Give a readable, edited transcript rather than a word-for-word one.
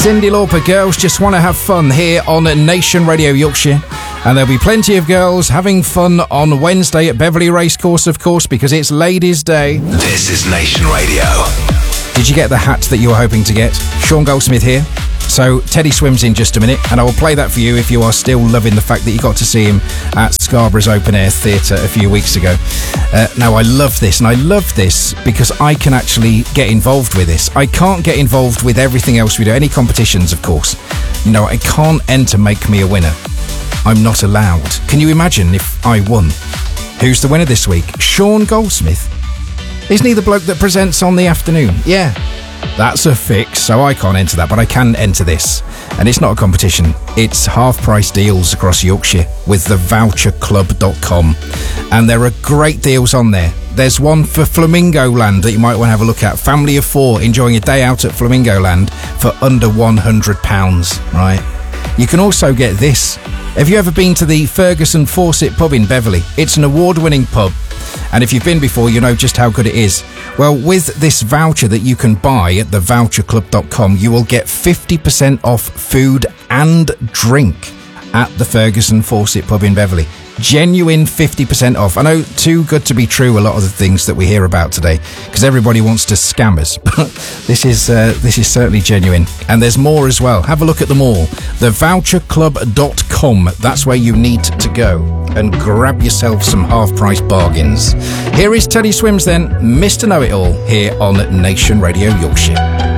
Cyndi Lauper, Girls Just Want to Have Fun here on Nation Radio Yorkshire. And there'll be plenty of girls having fun on Wednesday at Beverley Racecourse, of course, because it's Ladies' Day. This is Nation Radio. Did you get the hat that you were hoping to get? Sean Goldsmith here. So Teddy Swims in just a minute, and I will play that for you if you are still loving the fact that you got to see him at Scarborough's Open Air Theatre a few weeks ago. Now, I love this, and I love this because I can actually get involved with this. I can't get involved with everything else we do, any competitions, of course. You know, I can't enter Make Me a Winner. I'm not allowed. Can you imagine if I won? Who's the winner this week? Sean Goldsmith. Isn't he the bloke that presents on the afternoon? Yeah. That's a fix, so I can't enter that, but I can enter this. And it's not a competition, it's half-price deals across Yorkshire with thevoucherclub.com. And there are great deals on there. There's one for Flamingo Land that you might want to have a look at. Family of 4 enjoying a day out at Flamingo Land for under £100, right? You can also get this. Have you ever been to the Ferguson Fawcett pub in Beverley? It's an award-winning pub. And if you've been before, you know just how good it is. Well, with this voucher that you can buy at thevoucherclub.com, you will get 50% off food and drink at the Ferguson Fawcett pub in Beverley. Genuine 50% off. I know, too good to be true, a lot of the things that we hear about today, because everybody wants to scam us. This is certainly genuine. And there's more as well. Have a look at them all. Thevoucherclub.com. That's where you need to go and grab yourself some half-price bargains. Here is Teddy Swims then, Mr. Know-It-All, here on Nation Radio Yorkshire.